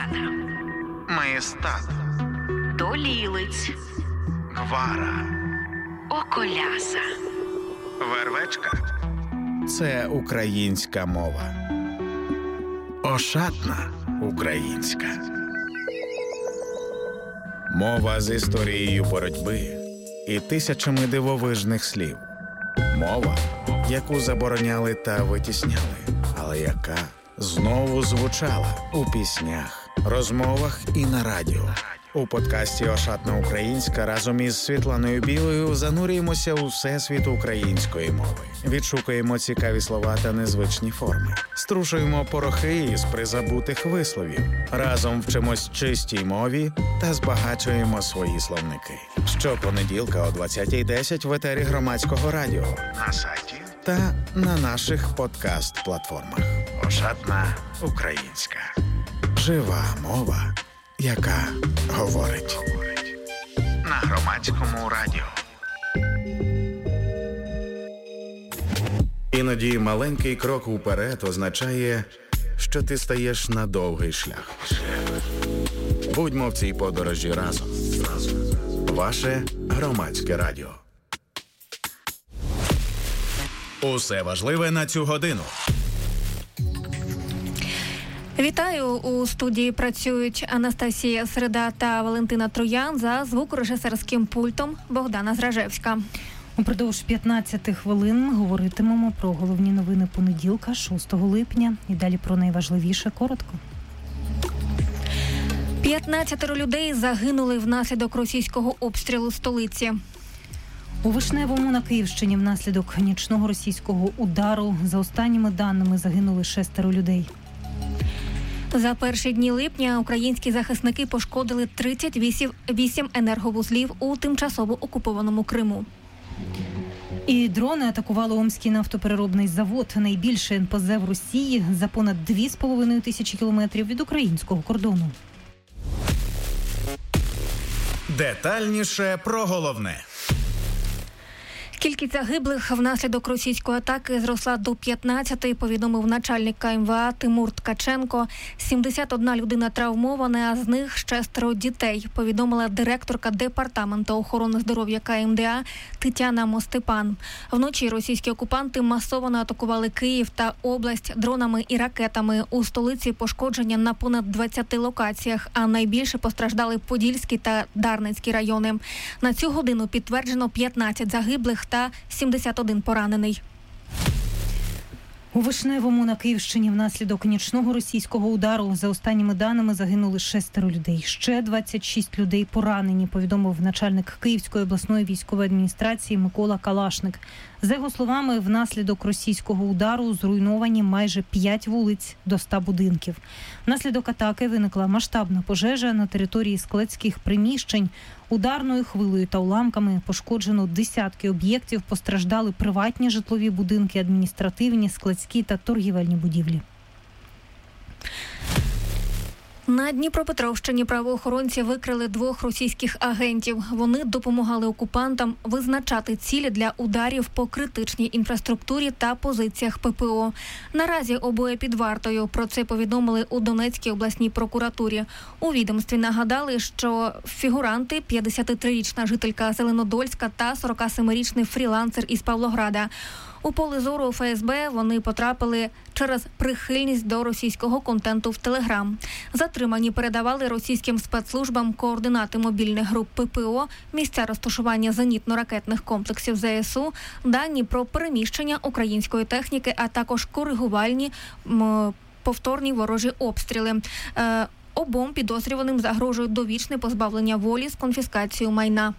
Маєстат, Долілиць, Гвара, Околяса, Вервечка. Це українська мова. Ошатна українська. Мова з історією боротьби і тисячами дивовижних слів. Мова, яку забороняли та витісняли, але яка знову звучала у піснях, розмовах і на радіо. У подкасті «Ошатна українська» разом із Світланою Білою занурюємося у всесвіт української мови. Відшукуємо цікаві слова та незвичні форми. Струшуємо порохи із призабутих висловів. Разом вчимось чистій мові та збагачуємо свої словники. Щопонеділка о 20:10 в етері Громадського радіо. На сайті Та на наших подкаст-платформах. «Ошатна українська». Жива мова, яка говорить. на Громадському радіо. Іноді маленький крок уперед означає, що ти стаєш на довгий шлях. Будьмо в цій подорожі разом. Ваше Громадське радіо. Усе важливе на цю годину. Вітаю! У студії працюють Анастасія Середа та Валентина Троян, за звукорежисерським пультом Богдана Зражевська. Упродовж 15 хвилин ми говоритимемо про головні новини понеділка, 6 липня. І далі про найважливіше коротко. 15 людей загинули внаслідок російського обстрілу столиці. У Вишневому на Київщині внаслідок нічного російського удару, за останніми даними, загинули 6 людей. За перші дні липня українські захисники пошкодили 38 енерговузлів у тимчасово окупованому Криму. І дрони атакували Омський нафтопереробний завод, найбільший НПЗ в Росії, за понад 2,5 тисячі кілометрів від українського кордону. Детальніше про головне. Кількість загиблих внаслідок російської атаки зросла до 15, повідомив начальник КМВА Тимур Ткаченко. 71 людина травмована, а з них 6 дітей, повідомила директорка Департаменту охорони здоров'я КМДА Тетяна Мостепан. Вночі російські окупанти масово атакували Київ та область дронами і ракетами. У столиці пошкодження на понад 20 локаціях, а найбільше постраждали Подільський та Дарницький райони. На цю годину підтверджено 15 загиблих та 71 поранений. У Вишневому на Київщині внаслідок нічного російського удару, за останніми даними, загинули 6 людей. Ще 26 людей поранені, повідомив начальник Київської обласної військової адміністрації Микола Калашник. За його словами, внаслідок російського удару зруйновані майже 5 вулиць до 100 будинків. Внаслідок атаки виникла масштабна пожежа на території складських приміщень. Ударною хвилею та уламками пошкоджено десятки об'єктів, постраждали приватні житлові будинки, адміністративні, складські та торгівельні будівлі. На Дніпропетровщині правоохоронці викрили 2 російських агентів. Вони допомагали окупантам визначати цілі для ударів по критичній інфраструктурі та позиціях ППО. Наразі обоє під вартою. Про це повідомили у Донецькій обласній прокуратурі. У відомстві нагадали, що фігуранти – 53-річна жителька Зеленодольська та 47-річний фрілансер із Павлограда. У поле зору ФСБ вони потрапили через прихильність до російського контенту в Телеграм. Затримані передавали російським спецслужбам координати мобільних груп ППО, місця розташування зенітно-ракетних комплексів ЗСУ, дані про переміщення української техніки, а також коригувальні повторні ворожі обстріли. Обом підозрюваним загрожують довічне позбавлення волі з конфіскацією майна.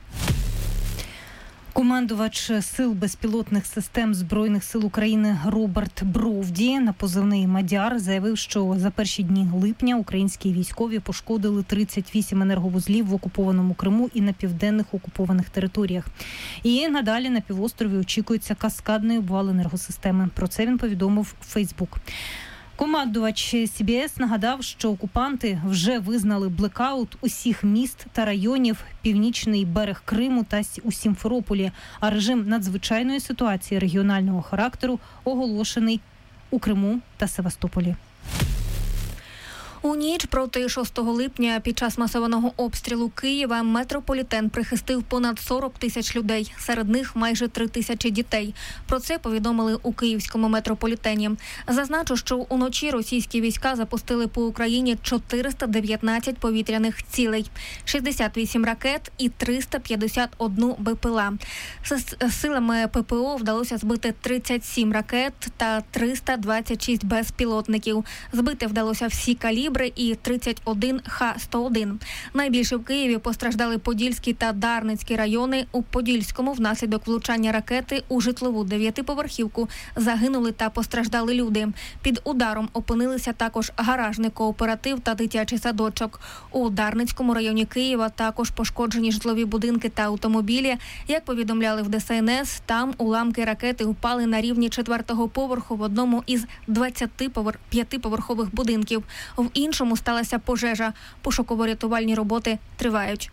Командувач Сил безпілотних систем Збройних сил України Роберт Бровді, на позивний «Мадяр», заявив, що за перші дні липня українські військові пошкодили 38 енерговузлів в окупованому Криму і на південних окупованих територіях. І надалі на півострові очікується каскадний обвал енергосистеми. Про це він повідомив у Фейсбук. Командувач СБС нагадав, що окупанти вже визнали блекаут усіх міст та районів, північний берег Криму та у Сімферополі, а режим надзвичайної ситуації регіонального характеру оголошений у Криму та Севастополі. У ніч проти 6 липня під час масованого обстрілу Києва метрополітен прихистив понад 40 тисяч людей. Серед них майже 3 тисячі дітей. Про це повідомили у Київському метрополітені. Зазначу, що уночі російські війська запустили по Україні 419 повітряних цілей, 68 ракет і 351 БПЛА. З силами ППО вдалося збити 37 ракет та 326 безпілотників. Збити вдалося всі калібри і 31 Х-101. Найбільше в Києві постраждали Подільський та Дарницький райони. У Подільському внаслідок влучання ракети у житлову 9-поверхівку загинули та постраждали люди. Під ударом опинилися також гаражний кооператив та дитячий садочок. У Дарницькому районі Києва також пошкоджені житлові будинки та автомобілі. Як повідомляли в ДСНС, там уламки ракети впали на рівні 4-го поверху в одному із 25-поверхових будинків. В іншому сталася пожежа. Пошуково-рятувальні роботи тривають.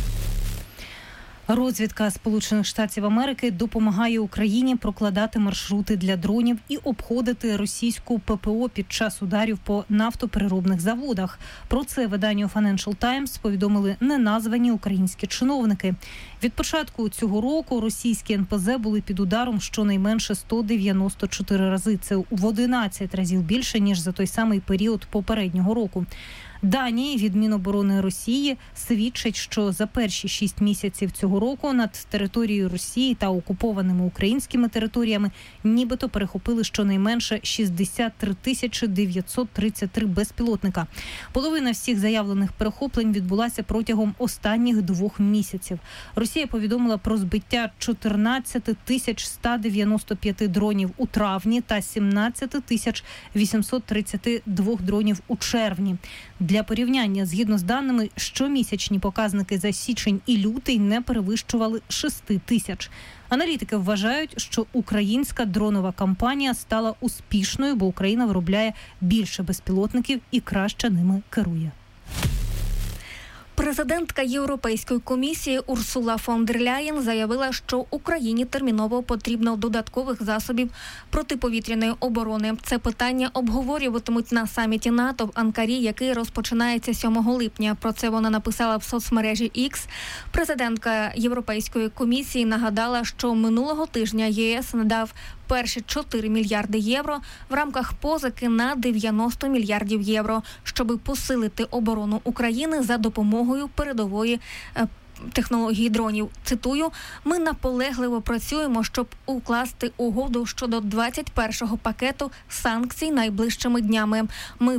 Розвідка Сполучених Штатів Америки допомагає Україні прокладати маршрути для дронів і обходити російську ППО під час ударів по нафтопереробних заводах. Про це виданню Financial Times повідомили неназвані українські чиновники. Від початку цього року російські НПЗ були під ударом щонайменше 194 рази. Це в 11 разів більше, ніж за той самий період попереднього року. Дані від Міноборони Росії свідчать, що за перші 6 місяців цього року над територією Росії та окупованими українськими територіями нібито перехопили щонайменше 63 933 безпілотника. Половина всіх заявлених перехоплень відбулася протягом останніх 2 місяців. Росія повідомила про збиття 14 195 дронів у травні та 17 832 дронів у червні. Для порівняння, згідно з даними, щомісячні показники за січень і лютий не перевищували 6 тисяч. Аналітики вважають, що українська дронова кампанія стала успішною, бо Україна виробляє більше безпілотників і краще ними керує. Президентка Європейської комісії Урсула фон дер Ляєн заявила, що Україні терміново потрібно додаткових засобів протиповітряної оборони. Це питання обговорюватимуть на саміті НАТО в Анкарі, який розпочинається 7 липня. Про це вона написала в соцмережі X. Президентка Європейської комісії нагадала, що минулого тижня ЄС надав перші 4 мільярди євро в рамках позики на 90 мільярдів євро, щоб посилити оборону України за допомогою передової технології дронів. Цитую: «Ми наполегливо працюємо, щоб укласти угоду щодо 21-го пакету санкцій найближчими днями. Ми